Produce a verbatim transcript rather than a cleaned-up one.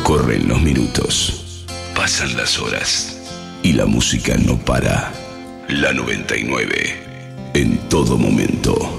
Corren los minutos, pasan las horas y la música no para. La noventa y nueve, en todo momento.